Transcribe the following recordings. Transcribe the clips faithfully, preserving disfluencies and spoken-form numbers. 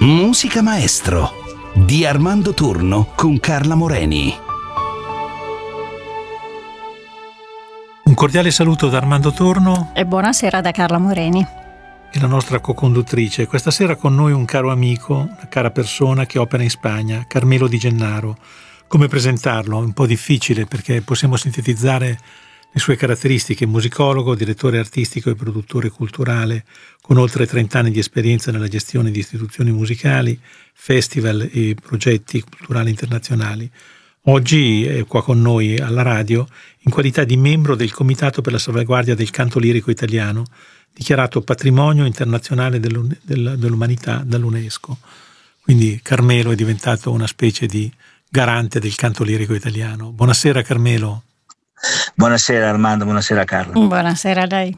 Musica Maestro di Armando Turno con Carla Moreni. Un cordiale saluto da Armando Turno e buonasera da Carla Moreni, e la nostra co-conduttrice. Questa sera con noi un caro amico, una cara persona che opera in Spagna, Carmelo Di Gennaro. Come presentarlo? È un po' difficile perché possiamo sintetizzare le sue caratteristiche: musicologo, direttore artistico e produttore culturale, con oltre trenta anni di esperienza nella gestione di istituzioni musicali, festival e progetti culturali internazionali. Oggi è qua con noi alla radio in qualità di membro del Comitato per la salvaguardia del canto lirico italiano, dichiarato patrimonio internazionale dell'umanità dall'UNESCO. Quindi Carmelo è diventato una specie di garante del canto lirico italiano. Buonasera Carmelo. Buonasera Armando, buonasera Carla. Buonasera a lei.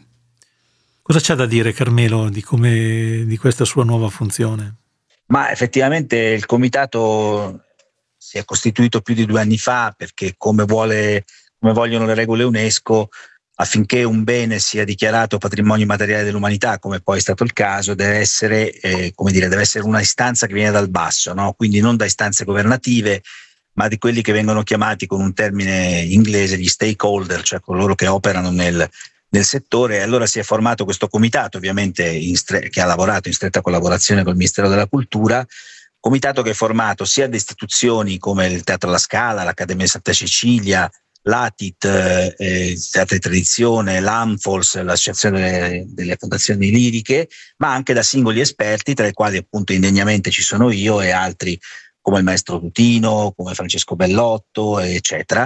Cosa c'ha da dire Carmelo di come di questa sua nuova funzione? Ma effettivamente il comitato si è costituito più di due anni fa perché, come vuole, come vogliono le regole UNESCO, affinché un bene sia dichiarato patrimonio immateriale dell'umanità, come poi è stato il caso, deve essere, eh, come dire, deve essere una istanza che viene dal basso, no? Quindi non da istanze governative, ma di quelli che vengono chiamati con un termine inglese gli stakeholder, cioè coloro che operano nel, nel settore. E allora si è formato questo comitato, ovviamente in stre- che ha lavorato in stretta collaborazione col Ministero della Cultura, comitato che è formato sia da istituzioni come il Teatro La Scala, l'Accademia di Santa Cecilia, l'A T I T, eh, il Teatro di Tradizione, l'Anfols, l'Associazione delle, delle Fondazioni Liriche, ma anche da singoli esperti, tra i quali appunto indegnamente ci sono io e altri come il maestro Tutino, come Francesco Bellotto, eccetera.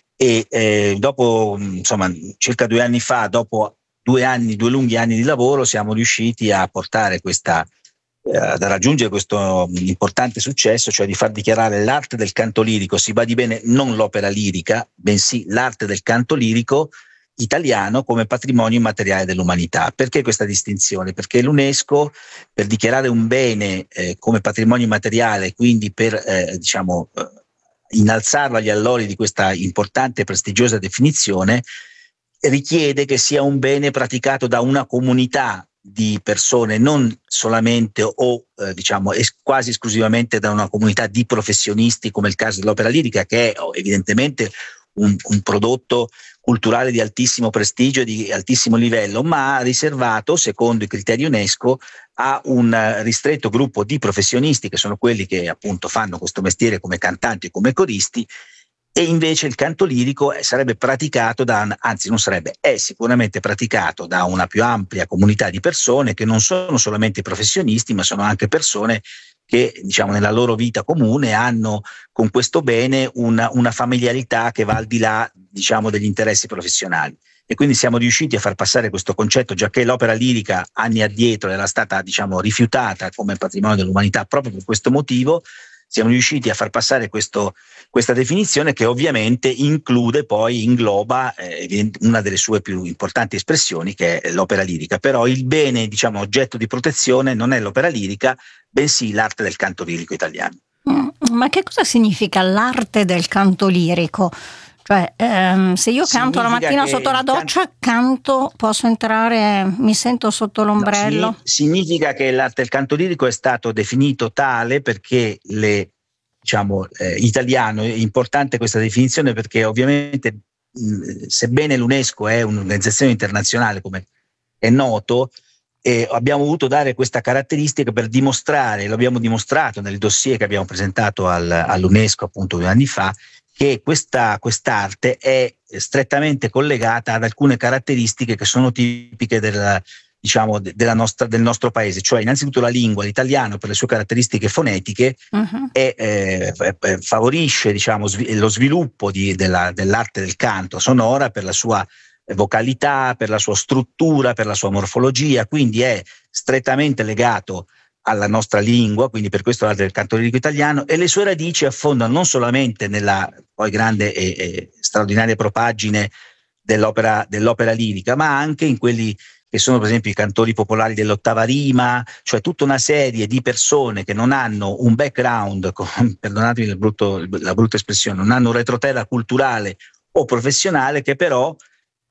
E eh, dopo, insomma, circa due anni fa, dopo due anni, due lunghi anni di lavoro, siamo riusciti a portare questa, eh, ad raggiungere questo importante successo, cioè di far dichiarare l'arte del canto lirico, si badi bene, non l'opera lirica, bensì l'arte del canto lirico italiano come patrimonio immateriale dell'umanità. Perché questa distinzione? Perché l'UNESCO, per dichiarare un bene eh, come patrimonio immateriale, quindi per eh, diciamo eh, innalzarlo agli allori di questa importante e prestigiosa definizione, richiede che sia un bene praticato da una comunità di persone, non solamente o eh, diciamo es- quasi esclusivamente da una comunità di professionisti, come il caso dell'opera lirica, che è evidentemente un, un prodotto culturale di altissimo prestigio e di altissimo livello, ma riservato, secondo i criteri UNESCO, a un ristretto gruppo di professionisti, che sono quelli che appunto fanno questo mestiere come cantanti e come coristi. E invece il canto lirico sarebbe praticato da, anzi non sarebbe, è sicuramente praticato da una più ampia comunità di persone che non sono solamente professionisti, ma sono anche persone che, diciamo, nella loro vita comune hanno con questo bene una, una familiarità che va al di là, diciamo, degli interessi professionali. E quindi siamo riusciti a far passare questo concetto, già che l'opera lirica anni addietro era stata, diciamo, rifiutata come patrimonio dell'umanità proprio per questo motivo. Siamo riusciti a far passare questo, questa definizione, che ovviamente include poi, ingloba eh, una delle sue più importanti espressioni, che è l'opera lirica. Però il bene, diciamo, oggetto di protezione non è l'opera lirica, bensì l'arte del canto lirico italiano. Mm, ma che cosa significa l'arte del canto lirico? Cioè, ehm, se io canto la mattina sotto la doccia, canto, posso entrare, mi sento sotto l'ombrello? No, significa che l'arte del canto lirico è stato definito tale perché le, diciamo, eh, italiano, è importante questa definizione perché ovviamente mh, sebbene l'UNESCO è un'organizzazione internazionale, come è noto, eh, abbiamo voluto dare questa caratteristica per dimostrare, lo abbiamo dimostrato nel dossier che abbiamo presentato al, all'UNESCO appunto due anni fa, che questa quest'arte è strettamente collegata ad alcune caratteristiche che sono tipiche del, diciamo, della nostra, del nostro paese, cioè innanzitutto la lingua, l'italiano per le sue caratteristiche fonetiche uh-huh. è, eh, favorisce, diciamo, sv- lo sviluppo di, della, dell'arte del canto sonora per la sua vocalità, per la sua struttura, per la sua morfologia, quindi è strettamente legato alla nostra lingua, quindi per questo l'arte del canto lirico italiano, e le sue radici affondano non solamente nella poi grande e, e straordinaria propaggine dell'opera, dell'opera lirica, ma anche in quelli che sono per esempio i cantori popolari dell'ottava rima, cioè tutta una serie di persone che non hanno un background, perdonatemi il brutto, la brutta espressione, non hanno un retroterra culturale o professionale, che però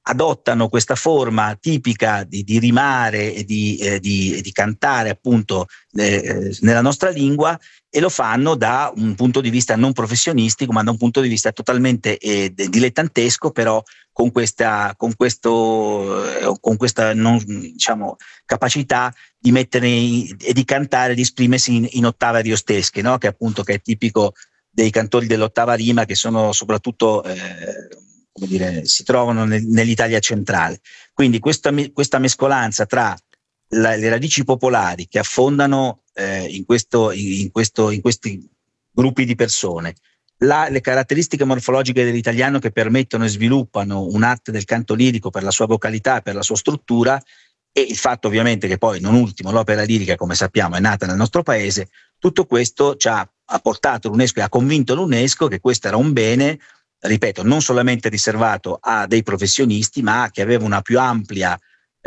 adottano questa forma tipica di, di rimare e di, eh, di, di cantare appunto eh, nella nostra lingua, e lo fanno da un punto di vista non professionistico, ma da un punto di vista totalmente eh, dilettantesco, però con questa, con questo, eh, con questa non, diciamo, capacità di mettere in, e di cantare, di esprimersi in, in ottave riostesche, no? Che appunto che è tipico dei cantori dell'ottava rima, che sono soprattutto eh, come dire, si trovano nel, nell'Italia centrale. Quindi questa, questa mescolanza tra la, le radici popolari che affondano eh, in, questo, in, questo, in questi gruppi di persone, la, le caratteristiche morfologiche dell'italiano che permettono e sviluppano un'arte del canto lirico per la sua vocalità, per la sua struttura, e il fatto ovviamente che poi, non ultimo, l'opera lirica, come sappiamo, è nata nel nostro paese, tutto questo ci ha, ha portato l'UNESCO e ha convinto l'UNESCO che questo era un bene, ripeto, non solamente riservato a dei professionisti, ma che aveva una più ampia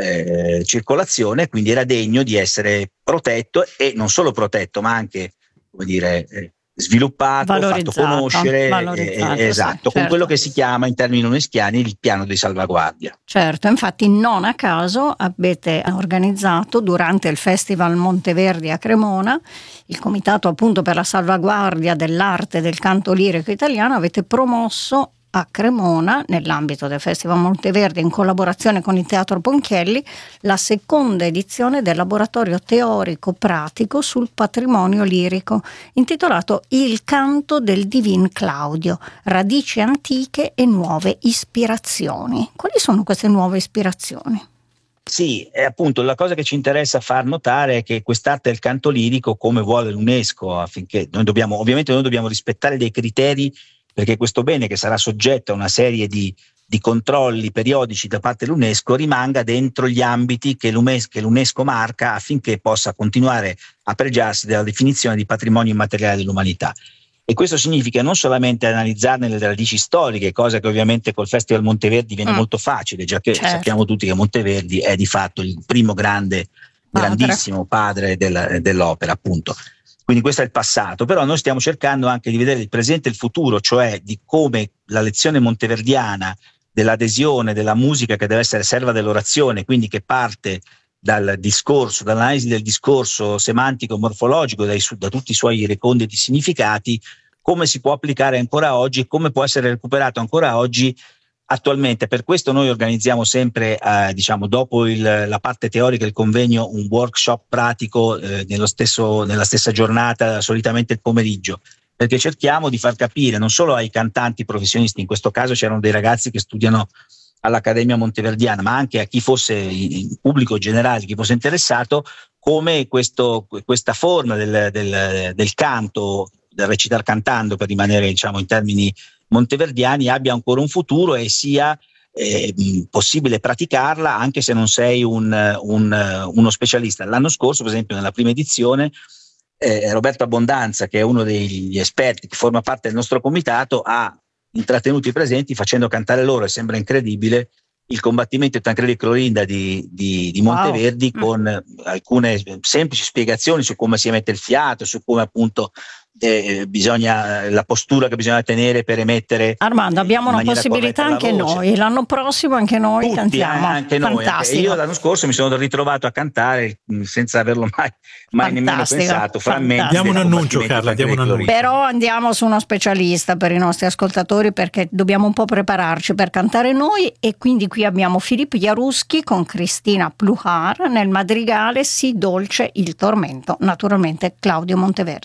eh, circolazione, quindi era degno di essere protetto, e non solo protetto, ma anche, come dire, eh, sviluppato, fatto conoscere, eh, eh, esatto, sì, con certo. Quello che si chiama in termini uneschiani il piano di salvaguardia. Certo, infatti non a caso avete organizzato durante il Festival Monteverdi a Cremona, il Comitato appunto per la salvaguardia dell'arte del canto lirico italiano, avete promosso a Cremona, nell'ambito del Festival Monteverdi, in collaborazione con il Teatro Ponchielli, la seconda edizione del laboratorio teorico-pratico sul patrimonio lirico, intitolato Il canto del Divin Claudio, radici antiche e nuove ispirazioni. Quali sono queste nuove ispirazioni? Sì, è appunto la cosa che ci interessa far notare è che quest'arte del canto lirico, come vuole l'UNESCO, affinché noi dobbiamo, ovviamente noi dobbiamo rispettare dei criteri, perché questo bene, che sarà soggetto a una serie di, di controlli periodici da parte dell'UNESCO, rimanga dentro gli ambiti che l'UNESCO, che l'UNESCO marca, affinché possa continuare a pregiarsi della definizione di patrimonio immateriale dell'umanità. E questo significa non solamente analizzarne le radici storiche, cosa che ovviamente col Festival Monteverdi viene mm. molto facile, già che certo. sappiamo tutti che Monteverdi è di fatto il primo grande, padre. grandissimo padre della, dell'opera, appunto. Quindi questo è il passato, però noi stiamo cercando anche di vedere il presente e il futuro, cioè di come la lezione monteverdiana dell'adesione, della musica che deve essere serva dell'orazione, quindi che parte dal discorso, dall'analisi del discorso semantico-morfologico, dai, da tutti i suoi reconditi significati, come si può applicare ancora oggi, come può essere recuperato ancora oggi attualmente. Per questo noi organizziamo sempre, eh, diciamo, dopo il, la parte teorica del convegno, un workshop pratico eh, nello stesso, nella stessa giornata, solitamente il pomeriggio, perché cerchiamo di far capire non solo ai cantanti professionisti, in questo caso c'erano dei ragazzi che studiano all'Accademia Monteverdiana, ma anche a chi fosse in pubblico generale, chi fosse interessato, come questo, questa forma del, del, del canto, del recitare cantando, per rimanere, diciamo, in termini monteverdiani, abbia ancora un futuro e sia eh, possibile praticarla anche se non sei un, un, uno specialista. L'anno scorso, per esempio, nella prima edizione, eh, Roberto Abbondanza, che è uno degli esperti che forma parte del nostro comitato, ha intrattenuti i presenti facendo cantare loro, e sembra incredibile, il combattimento di Tancredi e Clorinda di, di, di Monteverdi, wow. con alcune semplici spiegazioni su come si emette il fiato, su come appunto Eh, bisogna, la postura che bisogna tenere per emettere. Armando, abbiamo una possibilità anche noi, l'anno prossimo anche noi Tutti, cantiamo. Eh, anche noi, anche io l'anno scorso mi sono ritrovato a cantare senza averlo mai, mai nemmeno pensato. Frammenti. Diamo un annuncio, Carla, diamo un annuncio. Però andiamo su uno specialista per i nostri ascoltatori, perché dobbiamo un po' prepararci per cantare noi, e quindi qui abbiamo Filippo Jaruschi con Cristina Pluhar nel madrigale Si dolce il tormento, naturalmente Claudio Monteverdi.